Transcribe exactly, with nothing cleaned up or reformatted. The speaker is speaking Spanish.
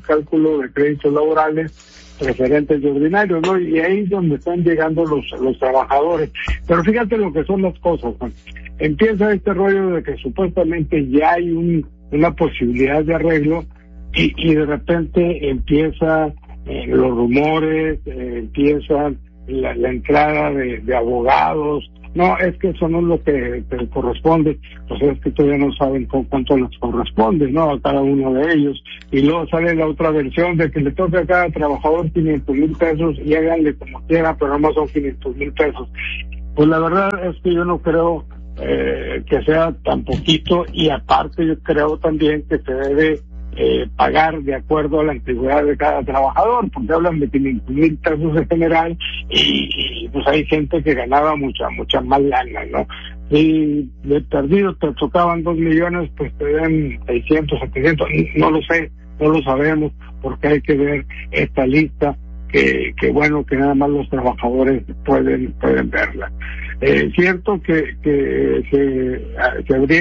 cálculo de créditos laborales preferentes y ordinarios, ¿no? Y ahí es donde están llegando los los trabajadores. Pero fíjate lo que son las cosas, ¿no? Empieza este rollo de que supuestamente ya hay un, una posibilidad de arreglo y, y de repente empieza eh, los rumores, eh, empieza la, la entrada de, de abogados. No, es que eso no es lo que te corresponde, pues es que todavía no saben con cuánto les corresponde, ¿no? A cada uno de ellos. Y luego sale la otra versión de que le toca a cada trabajador quinientos mil pesos y háganle como quiera, pero no más son quinientos mil pesos. Pues la verdad es que yo no creo eh, que sea tan poquito, y aparte yo creo también que se debe eh, pagar de acuerdo a la antigüedad de cada trabajador, porque hablan de quinientos mil pesos en general y, y pues hay gente que ganaba mucha, mucha más lana, ¿no? Y de perdido te tocaban dos millones, pues te dan seiscientos, setecientos, no lo sé, no lo sabemos, porque hay que ver esta lista que, que bueno, que nada más los trabajadores pueden, pueden verla. Es eh, cierto que, que se, se habría